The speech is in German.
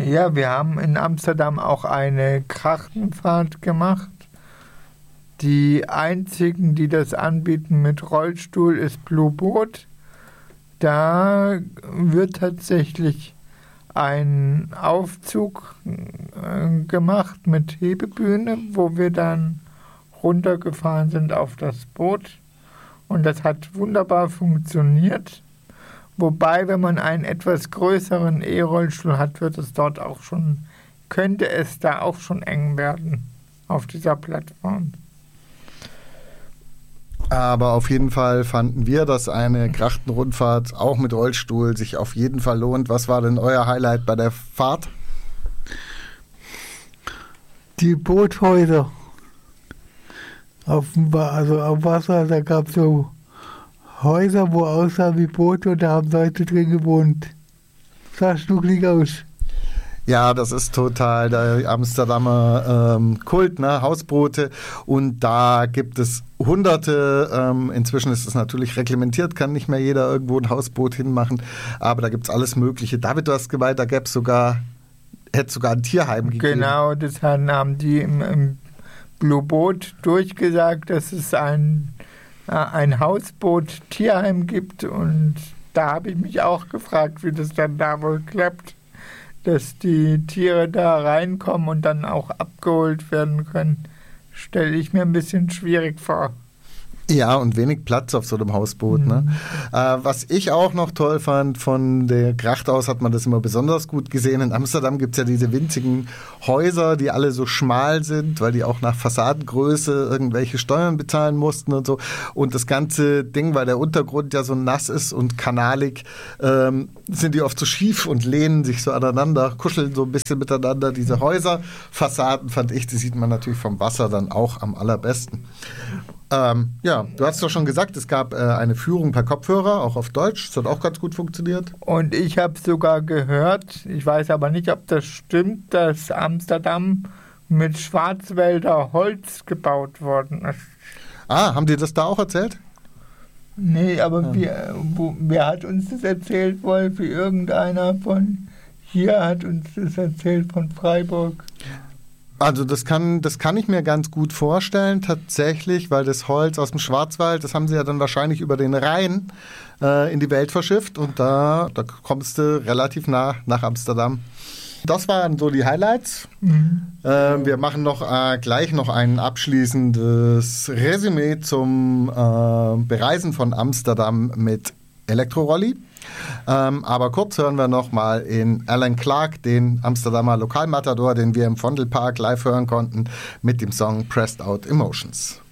Ja, wir haben in Amsterdam auch eine Krachtenfahrt gemacht. Die einzigen, die das anbieten mit Rollstuhl, ist Blue Boot. Da wird tatsächlich ein Aufzug gemacht mit Hebebühne, wo wir dann runtergefahren sind auf das Boot. Und das hat wunderbar funktioniert. Wobei, wenn man einen etwas größeren E-Rollstuhl hat, könnte es da auch schon eng werden auf dieser Plattform. Aber auf jeden Fall fanden wir, dass eine Krachtenrundfahrt auch mit Rollstuhl sich auf jeden Fall lohnt. Was war denn euer Highlight bei der Fahrt? Die Boothäuser. Auf Wasser, da gab es so Häuser, wo aussahen wie Boote und da haben Leute drin gewohnt. Sah schnucklig aus. Ja, das ist total der Amsterdamer Kult, ne? Hausboote. Und da gibt es Hunderte. Inzwischen ist es natürlich reglementiert, kann nicht mehr jeder irgendwo ein Hausboot hinmachen. Aber da gibt es alles Mögliche. David, du hast gemeint, da hätte es sogar ein Tierheim gegeben. Genau, das haben die im Blue Boot durchgesagt, dass es ein Hausboot-Tierheim gibt. Und da habe ich mich auch gefragt, wie das dann da wohl klappt, dass die Tiere da reinkommen und dann auch abgeholt werden können, stelle ich mir ein bisschen schwierig vor. Ja, und wenig Platz auf so einem Hausboot. Ne? Was ich auch noch toll fand, von der Gracht aus hat man das immer besonders gut gesehen. In Amsterdam gibt es ja diese winzigen Häuser, die alle so schmal sind, weil die auch nach Fassadengröße irgendwelche Steuern bezahlen mussten und so. Und das ganze Ding, weil der Untergrund ja so nass ist und kanalig, sind die oft so schief und lehnen sich so aneinander, kuscheln so ein bisschen miteinander. Diese Häuserfassaden, fand ich, die sieht man natürlich vom Wasser dann auch am allerbesten. Ja, du hast doch schon gesagt, es gab eine Führung per Kopfhörer, auch auf Deutsch. Das hat auch ganz gut funktioniert. Und ich habe sogar gehört, ich weiß aber nicht, ob das stimmt, dass Amsterdam mit Schwarzwälder Holz gebaut worden ist. Ah, haben die das da auch erzählt? Nee, aber wer hat uns das erzählt, Wolf? Irgendeiner von hier hat uns das erzählt, von Freiburg. Also das kann ich mir ganz gut vorstellen, tatsächlich, weil das Holz aus dem Schwarzwald, das haben sie ja dann wahrscheinlich über den Rhein in die Welt verschifft und da kommst du relativ nah nach Amsterdam. Das waren so die Highlights. Wir machen gleich noch ein abschließendes Resümee zum Bereisen von Amsterdam mit Elektrorolli. Aber kurz hören wir noch mal in Alan Clark, den Amsterdamer Lokalmatador, den wir im Vondelpark live hören konnten, mit dem Song Pressed Out Emotions.